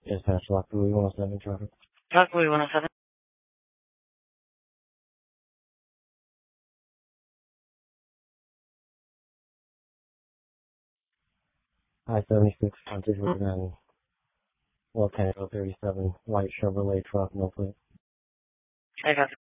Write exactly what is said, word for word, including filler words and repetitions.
Dispatch, Lock Louis one oh seven traffic. Lock Louis one oh seven. I seventy-six frontage with an Well Tango thirty-seven white Chevrolet truck, no plate. I got